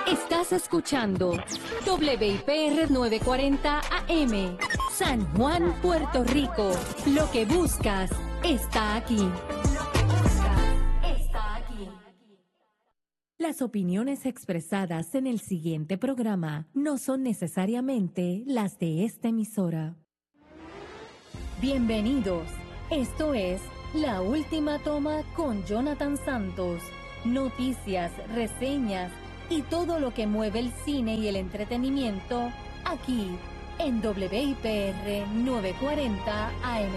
Estás escuchando WIPR 940 AM, San Juan, Puerto Rico. Lo que buscas está aquí. Las opiniones expresadas en el siguiente programa no son necesariamente las de esta emisora. Bienvenidos. Esto es La Última Toma con Jonathan Santos. Noticias, reseñas y todo lo que mueve el cine y el entretenimiento aquí en WIPR 940 AM.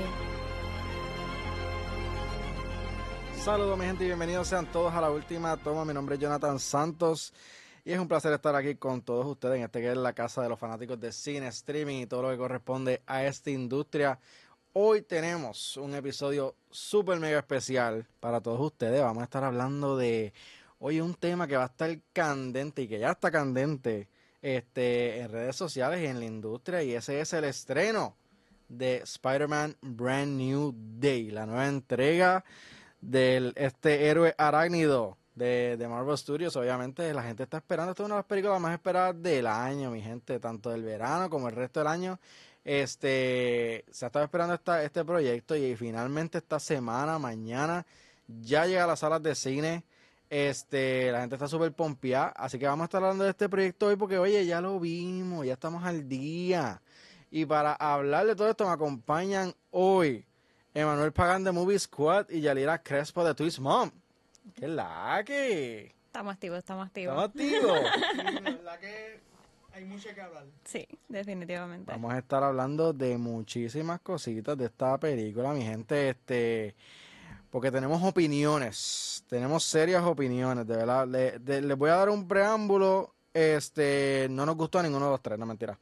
Saludos mi gente y bienvenidos sean todos a La Última Toma. Mi nombre es Jonathan Santos y es un placer estar aquí con todos ustedes en que es la casa de los fanáticos de cine, streaming y todo lo que corresponde a esta industria. Hoy tenemos un episodio súper mega especial para todos ustedes. Vamos a estar hablando de un tema que va a estar candente y que ya está candente en redes sociales y en la industria, y ese es el estreno de Spider-Man Brand New Day, la nueva entrega de este héroe arácnido de Marvel Studios. Obviamente la gente está esperando, esta es una de las películas más esperadas del año, mi gente, tanto del verano como el resto del año. Se ha estado esperando este proyecto y finalmente esta semana, mañana, ya llega a las salas de cine. La gente está súper pompeada, así que vamos a estar hablando de este proyecto hoy porque, oye, ya lo vimos, ya estamos al día. Y para hablar de todo esto me acompañan hoy Emanuel Pagán de Movie Squad y Yalira Crespo de Twist Mom. ¿Qué es la que? Estamos activos. ¿Estamos activos? Sí, la verdad que hay mucho que hablar. Sí, definitivamente. Vamos a estar hablando de muchísimas cositas de esta película, mi gente, porque tenemos opiniones, tenemos serias opiniones, de verdad. Les voy a dar un preámbulo, no nos gustó a ninguno de los tres, no mentira.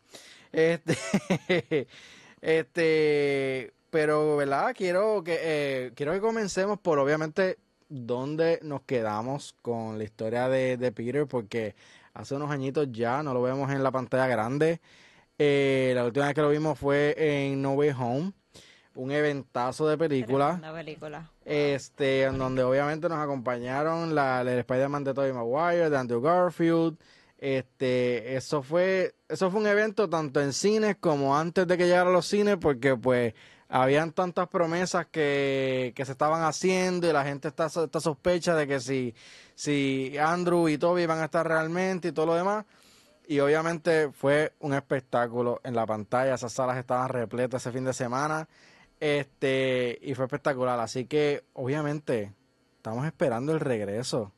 Pero, ¿verdad? Quiero que comencemos por, obviamente, dónde nos quedamos con la historia de Peter, porque hace unos añitos ya no lo vemos en la pantalla grande. La última vez que lo vimos fue en No Way Home, un eventazo de película. Tremenda película. En donde obviamente nos acompañaron el Spider-Man de Tobey Maguire, de Andrew Garfield. Eso fue un evento tanto en cines como antes de que llegara a los cines, porque pues habían tantas promesas que se estaban haciendo y la gente está sospecha de que si Andrew y Tobey van a estar realmente y todo lo demás. Y obviamente fue un espectáculo en la pantalla, esas salas estaban repletas ese fin de semana. Y fue espectacular, así que obviamente estamos esperando el regreso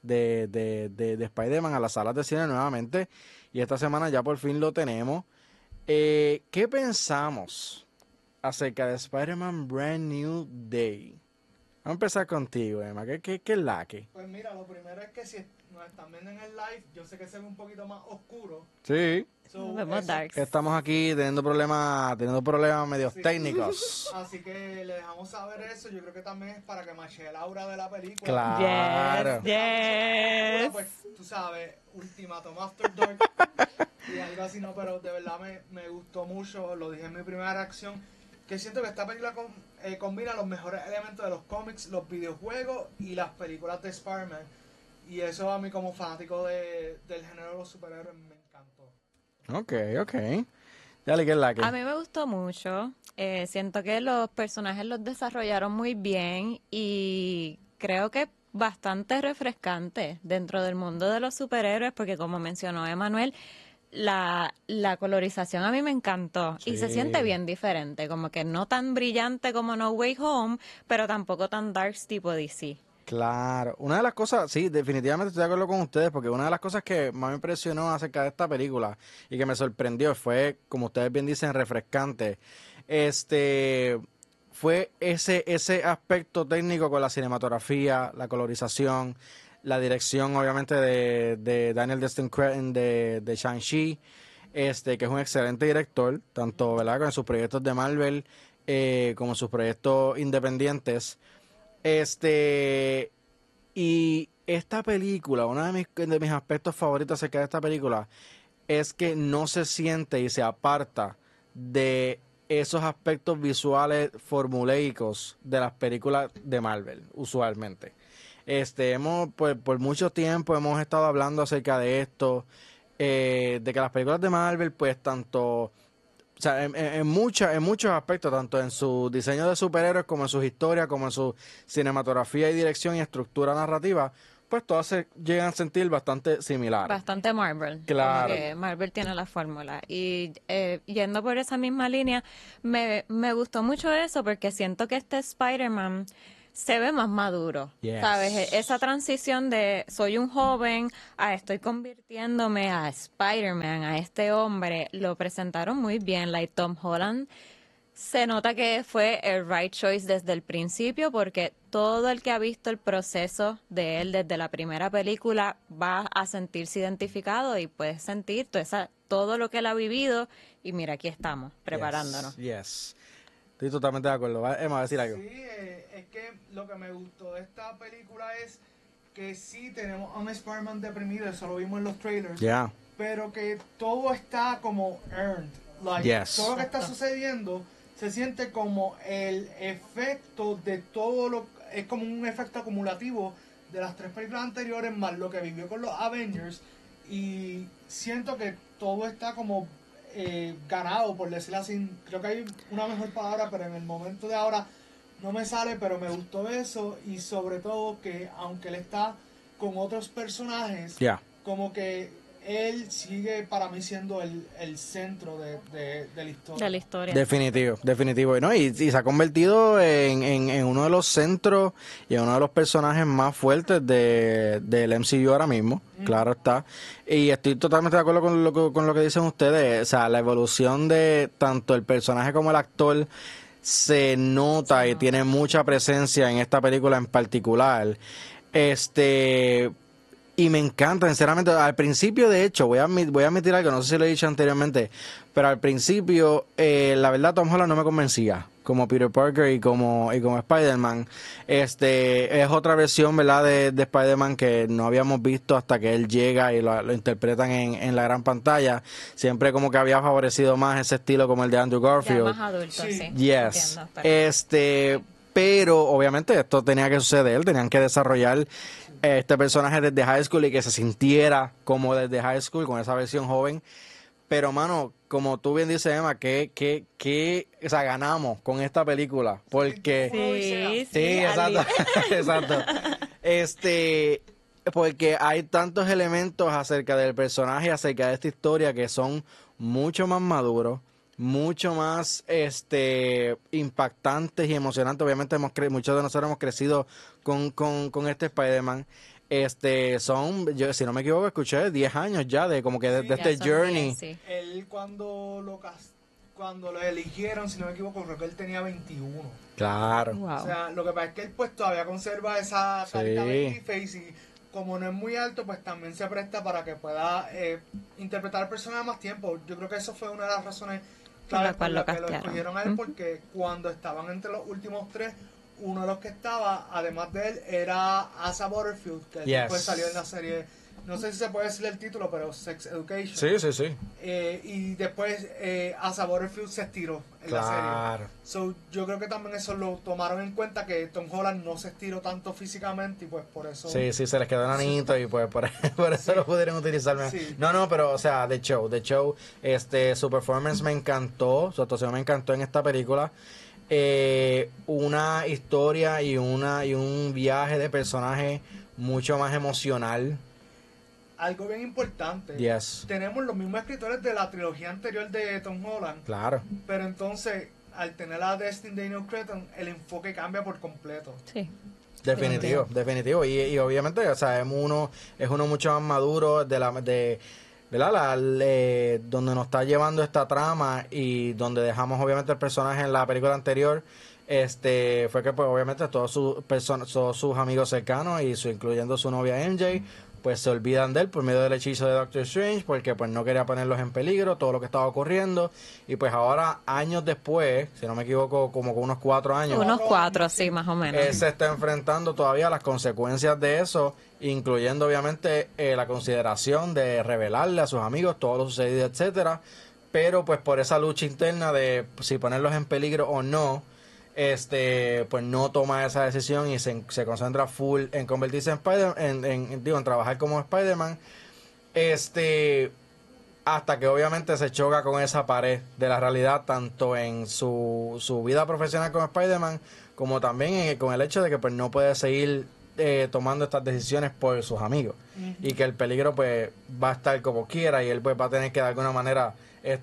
de Spider-Man a las salas de cine nuevamente, y esta semana ya por fin lo tenemos. ¿Qué pensamos acerca de Spider-Man Brand New Day? Vamos a empezar contigo, Emma. ¿Qué es la que? Pues mira, lo primero es que si nos están viendo en el live, yo sé que se ve un poquito más oscuro. Sí. Vemos darks. Estamos aquí teniendo problemas medios técnicos. Así que le dejamos saber eso. Yo creo que también es para que mache el aura de la película. Claro. Yes. Pues tú sabes, Ultimatum After Dark y algo así, no, pero de verdad me gustó mucho. Lo dije en mi primera reacción, que siento que esta película combina los mejores elementos de los cómics, los videojuegos y las películas de Spider-Man. Y eso a mí como fanático del género de los superhéroes me encantó. Ok. Dale, ¿qué es la que? A mí me gustó mucho. Siento que los personajes los desarrollaron muy bien y creo que bastante refrescante dentro del mundo de los superhéroes, porque como mencionó Emanuel, la colorización a mí me encantó. Sí. Y se siente bien diferente, como que no tan brillante como No Way Home, pero tampoco tan darks tipo DC. Claro, una de las cosas, sí, definitivamente estoy de acuerdo con ustedes, porque una de las cosas que más me impresionó acerca de esta película y que me sorprendió fue, como ustedes bien dicen, refrescante. Fue ese aspecto técnico con la cinematografía, la colorización, la dirección, obviamente, de Daniel Destin Cretton de Shang-Chi, que es un excelente director, tanto, ¿verdad?, con sus proyectos de Marvel como sus proyectos independientes. Y esta película, uno de mis aspectos favoritos acerca de esta película es que no se siente y se aparta de esos aspectos visuales formulaicos de las películas de Marvel, usualmente. Por mucho tiempo hemos estado hablando acerca de esto, de que las películas de Marvel, pues tanto, o sea, en muchos aspectos, tanto en su diseño de superhéroes como en sus historias, como en su cinematografía y dirección y estructura narrativa, pues todas se llegan a sentir bastante similares. Bastante Marvel. Claro. Como que Marvel tiene la fórmula. Y yendo por esa misma línea, me gustó mucho eso porque siento que este Spider-Man se ve más maduro. Yes. ¿Sabes? Esa transición de soy un joven a estoy convirtiéndome a Spider-Man, a este hombre, lo presentaron muy bien. Like Tom Holland. Se nota que fue el right choice desde el principio porque todo el que ha visto el proceso de él desde la primera película va a sentirse identificado y puede sentir todo lo que él ha vivido y mira, aquí estamos, preparándonos. Yes. Estoy totalmente de acuerdo. Emma, va a decir algo. Sí, es que lo que me gustó de esta película es que sí tenemos a un Spider-Man deprimido, eso lo vimos en los trailers, pero que todo está como earned. Like, todo lo que está sucediendo se siente como el efecto de todo lo... Es como un efecto acumulativo de las 3 películas anteriores más lo que vivió con los Avengers. Y siento que todo está como ganado, por decirlo así. Creo que hay una mejor palabra, pero en el momento de ahora no me sale, pero me gustó eso. Y sobre todo que aunque él está con otros personajes, como que él sigue para mí siendo el centro de la historia. De la historia. Definitivo. ¿No? Y se ha convertido en uno de los centros y en uno de los personajes más fuertes del MCU ahora mismo, claro está. Y estoy totalmente de acuerdo con lo que dicen ustedes. O sea, la evolución de tanto el personaje como el actor se nota y tiene mucha presencia en esta película en particular. Y me encanta, sinceramente. Al principio, de hecho, voy a admitir algo, no sé si lo he dicho anteriormente, pero al principio, la verdad, Tom Holland no me convencía como Peter Parker y como Spider-Man. Es otra versión, ¿verdad?, de Spider-Man que no habíamos visto hasta que él llega y lo interpretan en la gran pantalla. Siempre como que había favorecido más ese estilo como el de Andrew Garfield. Ya más adulto, sí. Yes. Entiendo, pero obviamente esto tenía que suceder, tenían que desarrollar este personaje desde high school y que se sintiera como desde high school con esa versión joven. Pero, mano, como tú bien dices, Emma, o sea, ganamos con esta película. Porque... Sí, exacto. Exacto. Porque hay tantos elementos acerca del personaje, acerca de esta historia que son mucho más maduros, mucho más impactantes y emocionantes. Obviamente muchos de nosotros hemos crecido con este Spider-Man. Yo, si no me equivoco, escuché 10 años ya de como que de este journey. 10, sí. Él cuando lo eligieron, si no me equivoco, creo que él tenía 21. Claro. Wow. O sea, lo que pasa es que él pues todavía conserva esa carita babyface y como no es muy alto, pues también se presta para que pueda interpretar al personaje más tiempo. Yo creo que eso fue una de las razones claves por las que lo escogieron a él, porque cuando estaban entre los últimos 3, uno de los que estaba, además de él, era Asa Butterfield, que después salió en la serie, no sé si se puede decir el título, pero Sex Education. Sí. Y después Asa Butterfield se estiró en la serie. So, yo creo que también eso lo tomaron en cuenta, que Tom Holland no se estiró tanto físicamente y pues por eso... Sí, se les quedó nanito y pues por eso lo pudieron utilizar. Sí. No, pero o sea, The Show, su performance me encantó, su actuación me encantó en esta película. Una historia y un viaje de personaje mucho más emocional. Algo bien importante. Tenemos los mismos escritores de la trilogía anterior de Tom Holland. Claro. Pero entonces, al tener a Destin Daniel Cretton, el enfoque cambia por completo. Sí. Definitivo. Y obviamente, o sea, es uno mucho más maduro donde nos está llevando esta trama y donde dejamos obviamente el personaje en la película anterior. Fue que pues obviamente todos sus amigos cercanos incluyendo su novia MJ, pues se olvidan de él por medio del hechizo de Doctor Strange, porque pues no quería ponerlos en peligro, todo lo que estaba ocurriendo. Y pues ahora, años después, si no me equivoco, como con unos 4 años. Unos 4, sí, más o menos. Él se está enfrentando todavía a las consecuencias de eso, incluyendo obviamente la consideración de revelarle a sus amigos todo lo sucedido, etcétera. Pero pues por esa lucha interna de si ponerlos en peligro o no, pues no toma esa decisión y se concentra full en convertirse en Spider-Man, en trabajar como Spider-Man, hasta que obviamente se choca con esa pared de la realidad, tanto en su vida profesional como Spider-Man, como también con el hecho de que pues no puede seguir tomando estas decisiones por sus amigos, y que el peligro pues va a estar como quiera y él pues va a tener que de alguna manera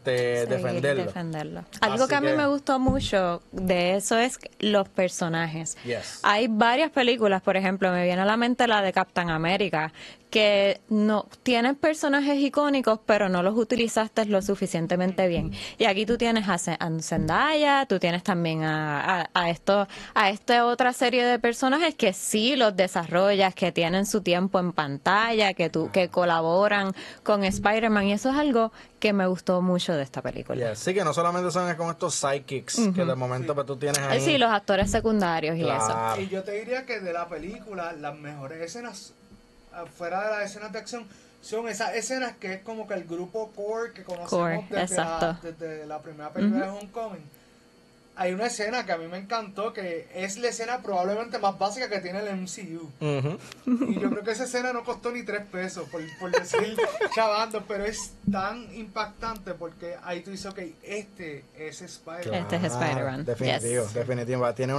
defenderlo. Algo Así que a mí que me gustó mucho de eso es los personajes. Yes. Hay varias películas, por ejemplo, me viene a la mente la de Captain America, que no tienen personajes icónicos, pero no los utilizaste lo suficientemente bien. Y aquí tú tienes a Zendaya, tú tienes también a esta otra serie de personajes que sí los desarrollas, que tienen su tiempo en pantalla, que colaboran con Spider-Man, y eso es algo que me gustó mucho de esta película. Yes. Sí, que no solamente son como estos sidekicks que de momento pues tú tienes ahí. Sí, los actores secundarios y Claro. eso. Y yo te diría que de la película, las mejores escenas, fuera de las escenas de acción, son esas escenas que es como que el grupo core que conocemos desde la primera película de Homecoming. Hay una escena que a mí me encantó, que es la escena probablemente más básica que tiene el MCU. Y yo creo que esa escena no costó ni 3 pesos, por decir chavando, pero es tan impactante porque ahí tú dices, ok, este es Spider-Man. Este es Spider-Man. Definitivo. Tiene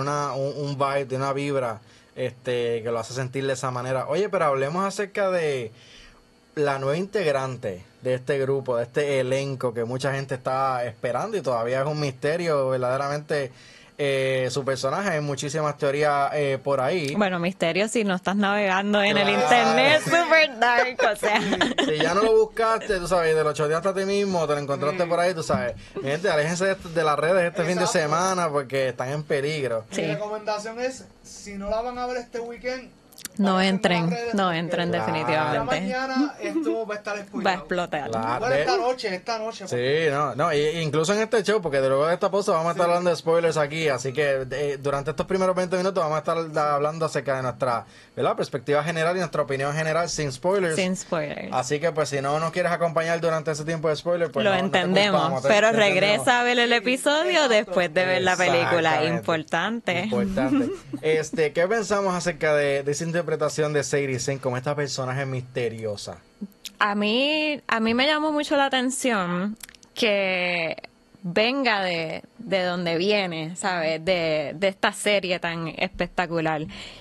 un vibe, tiene una vibra que lo hace sentir de esa manera. Oye, pero hablemos acerca de la nueva integrante de este grupo, de este elenco que mucha gente está esperando y todavía es un misterio verdaderamente su personaje. Hay muchísimas teorías por ahí. Bueno, misterio si no estás navegando en el internet, super dark, o sea. Si ya no lo buscaste, tú sabes, te lo choteaste a ti mismo, te lo encontraste por ahí, tú sabes. Mi gente, aléjense de las redes este fin de semana porque están en peligro. Sí. Mi recomendación es, si no la van a ver este weekend, No entren porque definitivamente. mañana esto va a estar spoilado. Va a explotar. Claro. Bueno, esta noche. Sí, no, incluso en este show, porque de luego de esta pausa vamos a estar hablando de spoilers aquí, así que durante estos primeros 20 minutos vamos a estar hablando acerca de nuestra, ¿verdad?, perspectiva general y nuestra opinión general sin spoilers. Sin spoilers. Así que pues si no nos quieres acompañar durante ese tiempo de spoilers, pues Lo no te entendemos, culpamos, pero te regresa entendemos. a ver el episodio después de ver la película. Exactamente. Importante. ¿Qué pensamos acerca de esa interpretación de Sadie Sink como esta personaje misteriosa? A mí me llamó mucho la atención que venga de donde viene, ¿sabes? De esta serie tan espectacular.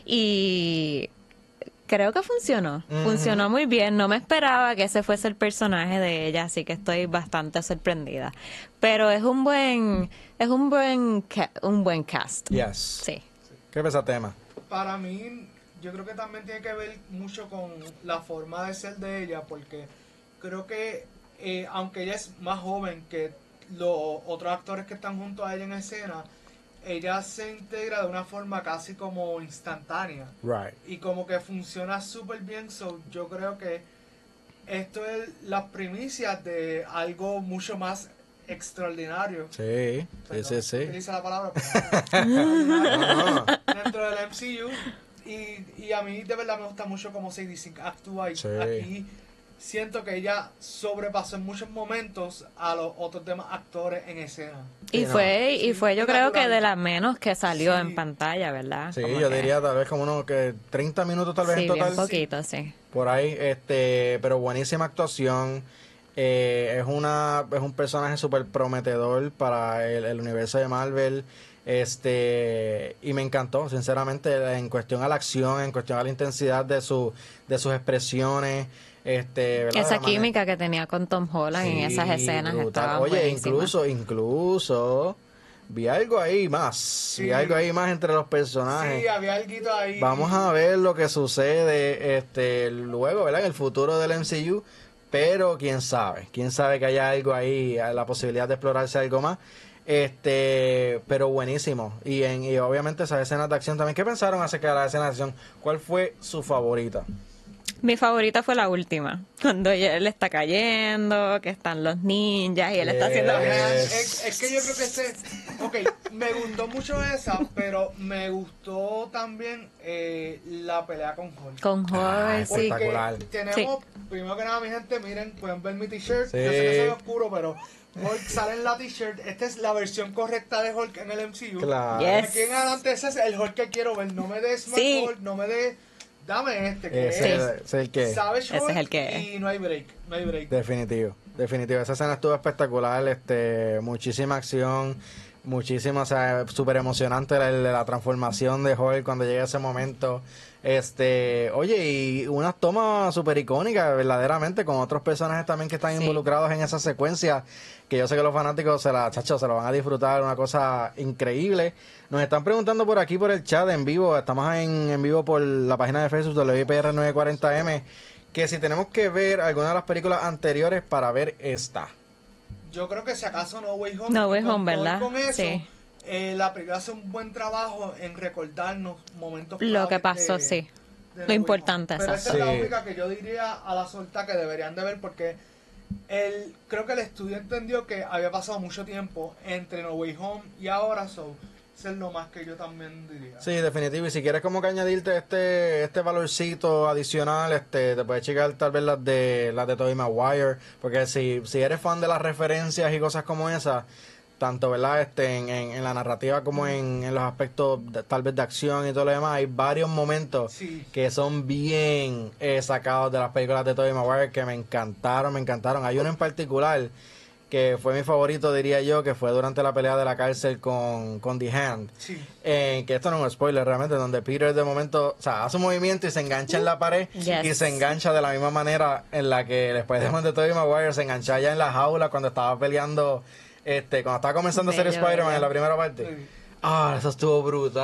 Y creo que funcionó. Funcionó muy bien. No me esperaba que ese fuese el personaje de ella, así que estoy bastante sorprendida. Pero es un buen cast. Yes. Sí. ¿Qué pensaste, Emma? Para mí, yo creo que también tiene que ver mucho con la forma de ser de ella, porque creo que aunque ella es más joven que los otros actores que están junto a ella en escena, ella se integra de una forma casi como instantánea. Right. Y como que funciona súper bien. So, yo creo que esto es las primicias de algo mucho más extraordinario. Sí. Utiliza la palabra. No. Dentro del MCU. Y a mí de verdad me gusta mucho cómo Sadie Sink actúa. Y Sí. aquí siento que ella sobrepasó en muchos momentos a los otros demás actores en escena. Y Sí, fue yo creo que de las menos que salió Sí. en pantalla, ¿verdad? Sí, Como yo que- diría tal vez como unos que 30 minutos tal vez Sí, en total. bien poquito, sí. Por ahí, pero buenísima actuación. Es un personaje súper prometedor para el universo de Marvel. Y me encantó, sinceramente, en cuestión a la acción, en cuestión a la intensidad de sus expresiones. ¿Verdad? Esa química que tenía con Tom Holland en esas escenas brutal. estaba Oye, buenísima. incluso vi algo ahí más. Sí. Vi algo ahí más entre los personajes. Sí, había algo ahí. Vamos a ver lo que sucede luego, ¿verdad? En el futuro del MCU. Pero quién sabe que haya algo ahí, la posibilidad de explorarse algo más. Pero buenísimo. Y obviamente esas escenas de acción también. ¿Qué pensaron acerca de las escenas de acción? ¿Cuál fue su favorita? Mi favorita fue la última, cuando él está cayendo, que están los ninjas y él está haciendo... Es que yo creo que ok, me gustó mucho esa, pero me gustó también la pelea con Hulk. Con Hulk, sí. espectacular. Tenemos, primero que nada, mi gente, miren, pueden ver mi t-shirt. Sí. Yo sé que soy oscuro, pero Hulk sale en la t-shirt. Esta es la versión correcta de Hulk en el MCU. Claro. Yes. De aquí en adelante ese es el Hulk que quiero ver. No me des Smart Sí. Hulk, no me des... Dame este, que Ese es es el que... Savage Ese Hulk es el que es. y no hay break, no hay break. Definitivo. Esa escena estuvo espectacular, muchísima acción, muchísima, o sea, súper emocionante la transformación de Hulk cuando llega ese momento. Oye, y unas tomas súper icónicas, verdaderamente, con otros personajes también que están Sí. involucrados en esa secuencia, que yo sé que los fanáticos se lo van a disfrutar, una cosa increíble. Nos están preguntando por aquí, por el chat en vivo, estamos en vivo por la página de Facebook de WIPR 940M, que si tenemos que ver alguna de las películas anteriores para ver esta. Yo creo que si acaso No Way Home. No Way y con Home, todo ¿verdad? Con eso, Sí. La película hace un buen trabajo en recordarnos momentos Lo que claves pasó, sí. de No Lo Way importante, Home. Pero esa exacto. es la Sí. única que yo diría a la solta que deberían de ver, porque creo que el estudio entendió que había pasado mucho tiempo entre No Way Home y ahora, eso es lo más que yo también diría. Sí, definitivo. Y si quieres como que añadirte este valorcito adicional, te puedes checar tal vez las de Tobey Maguire, porque si eres fan de las referencias y cosas como esas, tanto verdad en la narrativa como en los aspectos tal vez de acción y todo lo demás, hay varios momentos Sí. que son bien sacados de las películas de Tobey Maguire que me encantaron. Hay uno en particular que fue mi favorito, diría yo, que fue durante la pelea de la cárcel con The Hand. Sí. Que esto no es un spoiler realmente, donde Peter de momento, o sea, hace un movimiento y se engancha en la pared Yes. y se engancha de la misma manera en la que el Spider-Man de Tobey Maguire se enganchaba ya en la jaula cuando estaba peleando, cuando estaba comenzando a ser Bello, Spider-Man bello. en la primera parte. Sí. Eso estuvo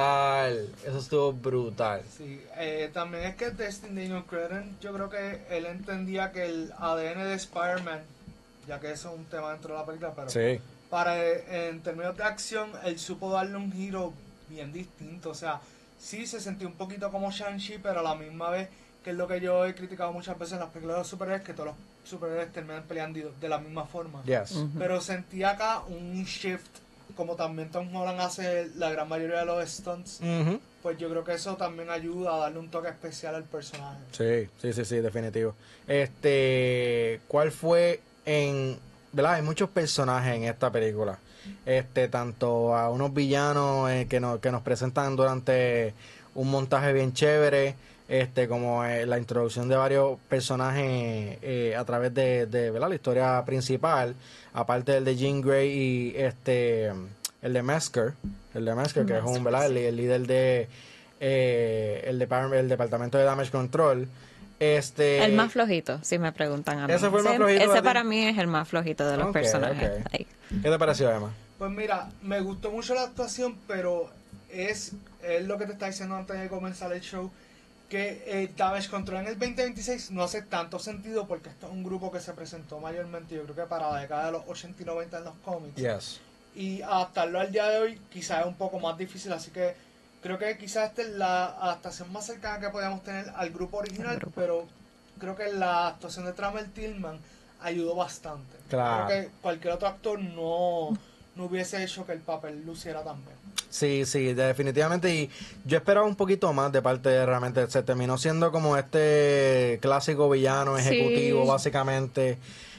brutal. Sí, también es que Destin Daniel Cretton, yo creo que él entendía que el ADN de Spider-Man, ya que eso es un tema dentro de la película, pero Sí, en términos de acción, él supo darle un giro bien distinto. O sea, sí se sentía un poquito como Shang-Chi, pero a la misma vez, que es lo que yo he criticado muchas veces en las películas de los superhéroes, que todos los superhéroes terminan peleando de la misma forma. yes. Pero sentí acá un shift, como también Tom Holland hace la gran mayoría de los stunts, Ujú. pues yo creo que eso también ayuda a darle un toque especial al personaje. Sí, definitivo. ¿Cuál fue ¿verdad? Hay muchos personajes en esta película. Tanto a unos villanos que nos presentan durante un montaje bien chévere, como la introducción de varios personajes a través de ¿verdad? La historia principal, aparte del de Jean Grey y el de Masker, que es un, ¿verdad? El líder de el departamento de Damage Control. El más flojito, si me preguntan a mí. ¿Ese fue el más flojito para Ese ti? para mí es el más flojito de los Ok, personajes. ok. Ahí. ¿Qué te pareció, Emma? Pues mira, me gustó mucho la actuación, pero es lo que te estaba diciendo antes de comenzar el show, que Damage Control en el 2026 no hace tanto sentido porque esto es un grupo que se presentó mayormente, yo creo que para la década de los 80 y 90 en los cómics. Yes. Y adaptarlo al día de hoy quizás es un poco más difícil, así que creo que quizás esta es la adaptación más cercana que podíamos tener al grupo original, pero creo que la actuación de Trammell Tillman ayudó bastante. Claro. Creo que cualquier otro actor no hubiese hecho que el papel luciera tan bien. Sí, definitivamente. Y yo esperaba un poquito más de parte de realmente. Se terminó siendo como este clásico villano ejecutivo, Sí. básicamente.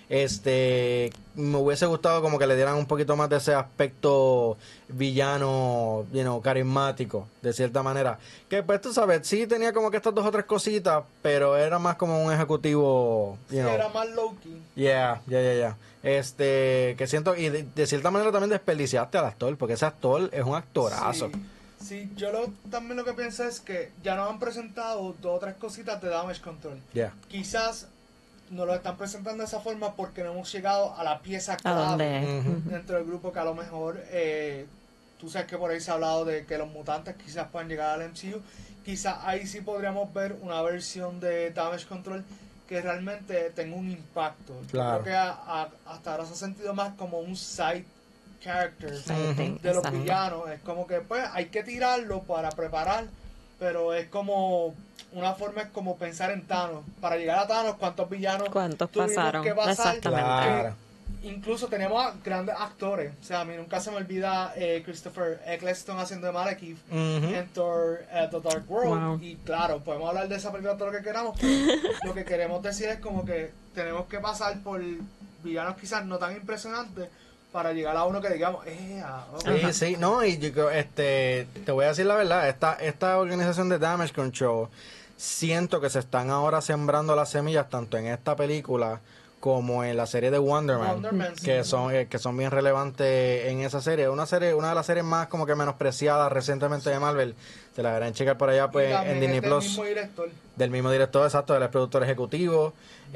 Me hubiese gustado como que le dieran un poquito más de ese aspecto villano, carismático, de cierta manera. Que pues tú sabes, sí tenía como que estas 2 o 3 cositas, pero era más como un ejecutivo, Sí, era más low-key. Ya. Que siento, y de cierta manera también desperdiciaste al actor, porque ese actor es un actorazo. Sí, yo también lo que pienso es que ya nos han presentado 2 o 3 cositas de Damage Control. Ya. Quizás nos lo están presentando de esa forma porque no hemos llegado a la pieza ¿A clave dónde? Ujú. dentro del grupo, que a lo mejor tú sabes que por ahí se ha hablado de que los mutantes quizás puedan llegar al MCU. Quizás ahí sí podríamos ver una versión de Damage Control que realmente tenga un impacto. Claro. Yo creo que hasta ahora se ha sentido más como un side character Sighting, de los exacto. villanos. Es como que pues hay que tirarlo para preparar, pero es como una forma es como pensar en Thanos. Para llegar a Thanos, ¿cuántos villanos ¿Cuántos tuvimos pasaron? que pasar? Exactamente. Claro. Incluso tenemos a grandes actores. O sea, a mí nunca se me olvida Christopher Eccleston haciendo de Malekith en Thor The Dark World. Wow. Y claro, podemos hablar de esa película todo lo que queramos, pero lo que queremos decir es como que tenemos que pasar por villanos quizás no tan impresionantes para llegar a uno que digamos, okay. Sí, no, y yo creo, te voy a decir la verdad, esta organización de Damage Control, siento que se están ahora sembrando las semillas tanto en esta película como en la serie de Wonder Man, Sí. que son bien relevantes en esa serie. Una de las series más como que menospreciadas recientemente de Marvel. Se la verán checar por allá pues Y también en Disney del Plus. mismo director. Del mismo director, exacto, del productor ejecutivo.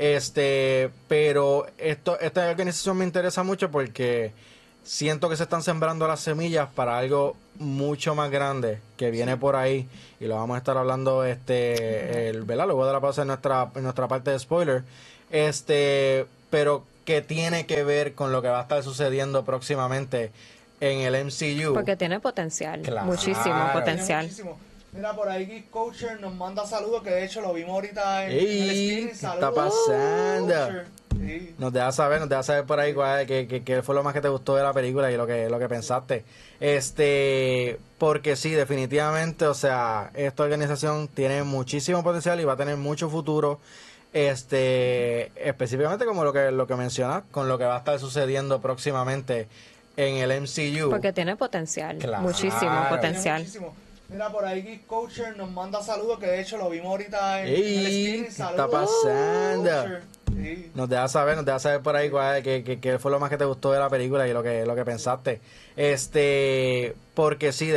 Pero esta organización me interesa mucho porque siento que se están sembrando las semillas para algo mucho más grande que viene por ahí, y lo vamos a estar hablando ¿verdad? Luego de la pausa en nuestra parte de spoiler, pero que tiene que ver con lo que va a estar sucediendo próximamente en el MCU. Porque tiene potencial, Claro. muchísimo Tiene potencial. Muchísimo. Mira, por ahí Geek Culture nos manda saludos, que de hecho lo vimos ahorita en ¡Ey! el screen. ¿Qué Saludos, está pasando? Culture. Sí. Nos deja saber por ahí qué fue lo más que te gustó de la película y lo que pensaste. Porque sí, definitivamente, o sea, esta organización tiene muchísimo potencial y va a tener mucho futuro. Específicamente como lo que mencionas, con lo que va a estar sucediendo próximamente en el MCU. Porque tiene potencial, Claro. muchísimo Tiene potencial. Muchísimo. Mira, por ahí Geek Culture nos manda saludos, que de hecho lo vimos ahorita en ¡Ey! el screen. ¿Qué Saludos, está pasando? Culture. Sí. Nos deja saber por ahí qué fue lo más que te gustó de la película y lo que pensaste. Porque sí,